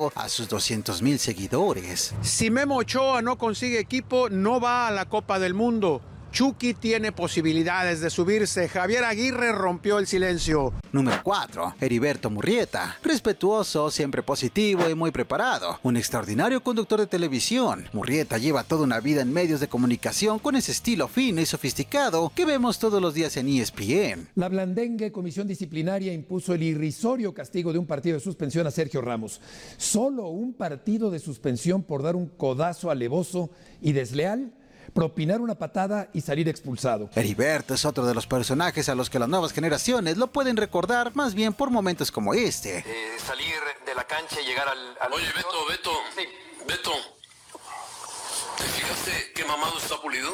llegado a sus 200,000 seguidores. Si Memo Ochoa no consigue equipo, no va a la Copa del Mundo. Chucky tiene posibilidades de subirse. Javier Aguirre rompió el silencio. Número 4. Heriberto Murrieta. Respetuoso, siempre positivo y muy preparado. Un extraordinario conductor de televisión. Murrieta lleva toda una vida en medios de comunicación con ese estilo fino y sofisticado que vemos todos los días en ESPN. La blandengue comisión disciplinaria impuso el irrisorio castigo de un partido de suspensión a Sergio Ramos. Solo un partido de suspensión por dar un codazo alevoso y desleal, propinar una patada y salir expulsado. Heriberto es otro de los personajes a los que las nuevas generaciones lo pueden recordar más bien por momentos como este. Salir de la cancha y llegar al... Oye, Beto. Sí. Beto, ¿te fijaste qué mamado está Pulido?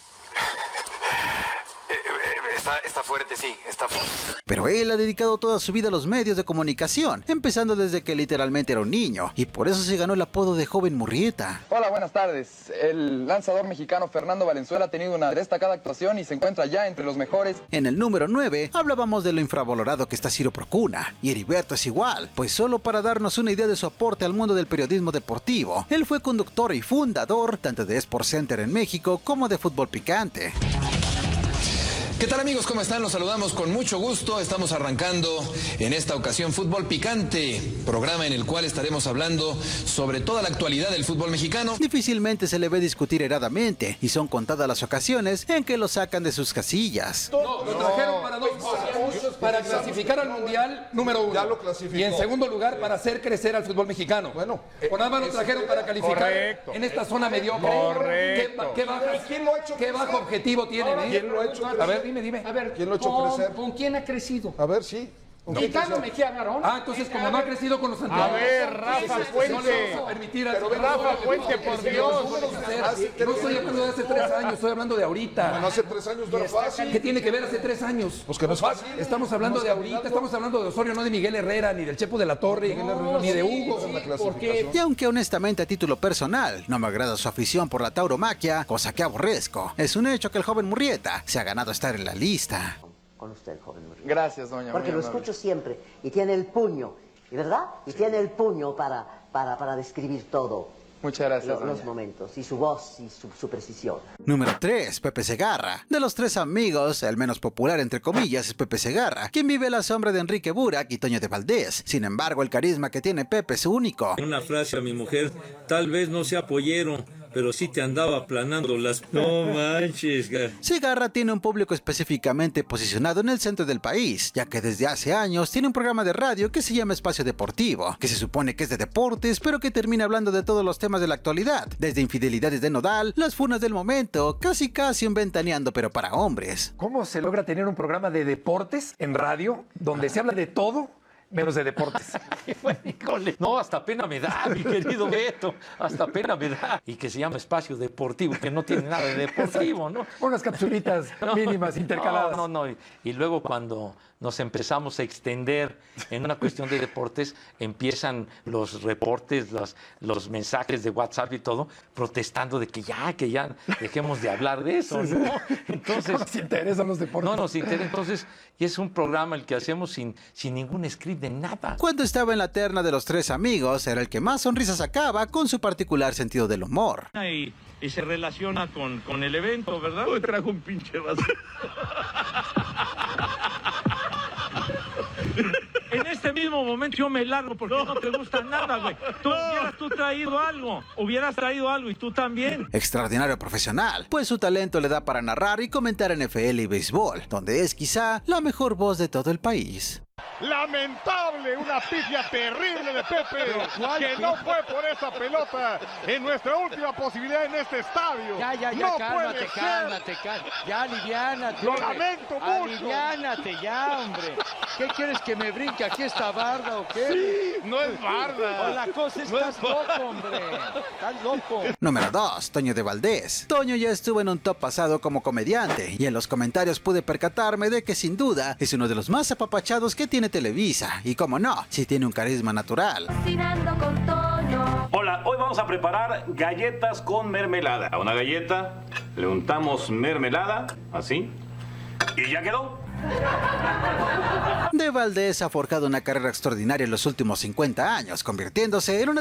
Está fuerte, sí, está fuerte. Pero él ha dedicado toda su vida a los medios de comunicación, empezando desde que literalmente era un niño, y por eso se ganó el apodo de Joven Murrieta. Hola, buenas tardes. El lanzador mexicano Fernando Valenzuela ha tenido una destacada actuación y se encuentra ya entre los mejores. En el número 9 hablábamos de lo infravalorado que está Ciro Procuna, y Heriberto es igual, pues solo para darnos una idea de su aporte al mundo del periodismo deportivo, él fue conductor y fundador tanto de SportsCenter en México como de Fútbol Picante. ¿Qué tal, amigos? ¿Cómo están? Los saludamos con mucho gusto. Estamos arrancando en esta ocasión Fútbol Picante, programa en el cual estaremos hablando sobre toda la actualidad del fútbol mexicano. Difícilmente se le ve discutir eradamente, y son contadas las ocasiones en que lo sacan de sus casillas. No, lo trajeron para dos cosas: para clasificar al Mundial, número 1. Ya lo clasificó. Y en segundo lugar, para hacer crecer al fútbol mexicano. Bueno, o nada más lo trajeron para calificar en esta zona mediocre. Correcto. ¿Qué bajo objetivo tienen, eh? ¿Quién lo ha hecho? A ver, dime. A ver, ¿Quién lo ha hecho crecer? ¿Con quién ha crecido? A ver, sí. Quitando Mejía Barón. Entonces como no ha crecido con los anteriores. A ver, Rafa Puente. Rafa Puente, por Dios. No estoy hablando de hace 3 años, estoy hablando de ahorita. Bueno, hace 3 años no era fácil. ¿Qué tiene que ver hace 3 años? Pues que no es fácil. Estamos hablando de ahorita, estamos hablando de Osorio, no de Miguel Herrera, ni del Chepo de la Torre, ni de Hugo. Y aunque honestamente a título personal no me agrada su afición por la tauromaquia, cosa que aborrezco, es un hecho que el Joven Murrieta se ha ganado estar en la lista. Con usted, joven Murrieta. Gracias, doña. Porque lo escucho siempre y tiene el puño, ¿verdad? Y tiene el puño para describir todo. Muchas gracias, los momentos, y su voz, y su precisión. Número 3, Pepe Segarra. De los 3 amigos, el menos popular entre comillas es Pepe Segarra, quien vive a la sombra de Enrique Burak y Toño de Valdés. Sin embargo, el carisma que tiene Pepe es único. Una frase a mi mujer: tal vez no sea pollero, pero sí te andaba aplanando las... No manches. Segarra tiene un público específicamente posicionado en el centro del país, ya que desde hace años tiene un programa de radio que se llama Espacio Deportivo, que se supone que es de deportes, pero que termina hablando de todos los temas de la actualidad, desde infidelidades de Nodal, las funas del momento, casi un ventaneando pero para hombres. ¿Cómo se logra tener un programa de deportes en radio donde se habla de todo menos de deportes? Híjole, no, hasta pena me da, mi querido Beto, hasta pena me da. Y que se llama Espacio Deportivo, que no tiene nada de deportivo, ¿no? Unas capsulitas mínimas intercaladas. No. Y luego cuando nos empezamos a extender en una cuestión de deportes, empiezan los reportes, los mensajes de WhatsApp y todo, protestando de que ya dejemos de hablar de eso, ¿no? Entonces, no nos interesan los deportes. No nos interesa. Entonces, y es un programa el que hacemos sin ningún script de nada. Cuando estaba en la terna de los 3 amigos, era el que más sonrisas sacaba con su particular sentido del humor. Y se relaciona con el evento, ¿verdad? Hoy trajo un pinche vaso. En este mismo momento yo me largo porque no te gusta nada, güey. Hubieras traído algo y tú también. Extraordinario profesional, pues su talento le da para narrar y comentar NFL y béisbol, donde es quizá la mejor voz de todo el país. Lamentable, una pifia terrible de Pepe, que no fue por esa pelota en nuestra última posibilidad en este estadio. Ya, cálmate, ya, aliviánate. Lo lamento mucho. Aliviánate ya, hombre. ¿Qué quieres que me brinque aquí esta barda o qué? Sí, no es barda. O la cosa es estás loco, hombre. Estás loco. Número 2, Toño de Valdés. Toño ya estuvo en un top pasado como comediante, y en los comentarios pude percatarme de que sin duda es uno de los más apapachados que tiene Televisa, y como no, sí tiene un carisma natural. Cocinando con Toño. Hola, hoy vamos a preparar galletas con mermelada. A una galleta le untamos mermelada, así, y ya quedó. De Valdés ha forjado una carrera extraordinaria en los últimos 50 años, convirtiéndose en una